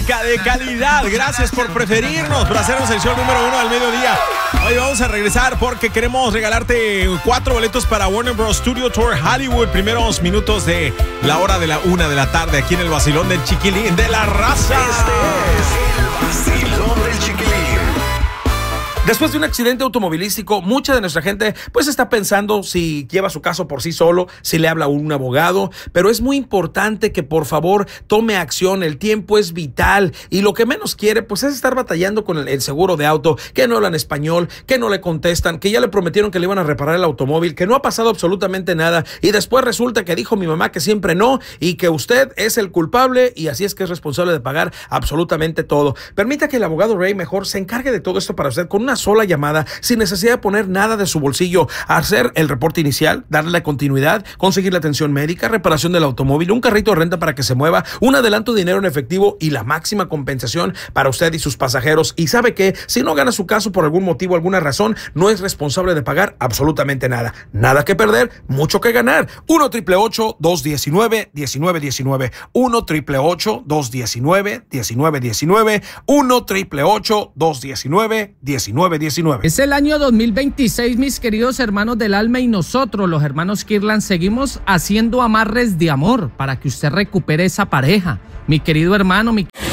música de calidad. Gracias por preferirnos, por hacernos el show número 1 al mediodía. Hoy vamos a regresar porque queremos regalarte 4 boletos para Warner Bros. Studio Tour Hollywood. Primeros minutos de la hora de la 1 de la tarde aquí en el vacilón del Chiquilín de la Raza. Este es el vacilón del Chiquilín. Después de un accidente automovilístico, mucha de nuestra gente pues está pensando si lleva su caso por sí solo, si le habla a un abogado, pero es muy importante que por favor tome acción. El tiempo es vital y lo que menos quiere pues es estar batallando con el seguro de auto, que no hablan español, que no le contestan, que ya le prometieron que le iban a reparar el automóvil, que no ha pasado absolutamente nada y después resulta que dijo mi mamá que siempre no y que usted es el culpable y así es que es responsable de pagar absolutamente todo. Permita que el abogado Ray mejor se encargue de todo esto para usted con una sola llamada, sin necesidad de poner nada de su bolsillo, hacer el reporte inicial, darle la continuidad, conseguir la atención médica, reparación del automóvil, un carrito de renta para que se mueva, un adelanto de dinero en efectivo y la máxima compensación para usted y sus pasajeros. Y sabe que si no gana su caso por algún motivo, alguna razón, no es responsable de pagar absolutamente nada. Nada que perder, mucho que ganar. 1-888-219-1919 1-888-219-1919 1-888-219-1919. Es el año 2026, mis queridos hermanos del alma, y nosotros, los hermanos Kirlan, seguimos haciendo amarres de amor para que usted recupere esa pareja. Mi querido hermano,